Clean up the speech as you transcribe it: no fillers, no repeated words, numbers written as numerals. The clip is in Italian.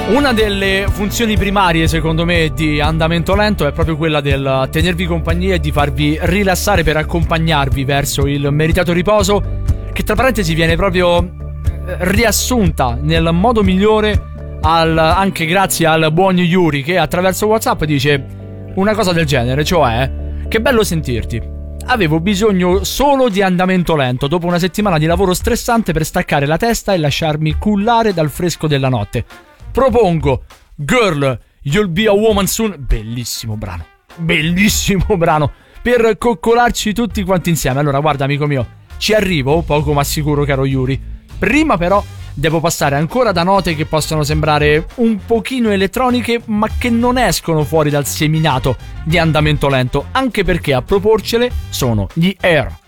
Una delle funzioni primarie, secondo me, di andamento lento è proprio quella del tenervi compagnia e di farvi rilassare per accompagnarvi verso il meritato riposo, che tra parentesi viene proprio riassunta nel modo migliore anche grazie al buon Yuri, che attraverso WhatsApp dice una cosa del genere, cioè: che bello sentirti. Avevo bisogno solo di andamento lento dopo una settimana di lavoro stressante per staccare la testa e lasciarmi cullare dal fresco della notte. Propongo Girl, You'll Be a Woman Soon. Bellissimo brano per coccolarci tutti quanti insieme. Allora guarda, amico mio, ci arrivo poco ma sicuro, caro Yuri. Prima però devo passare ancora da note che possono sembrare un pochino elettroniche, ma che non escono fuori dal seminato di andamento lento, anche perché a proporcele sono gli Air.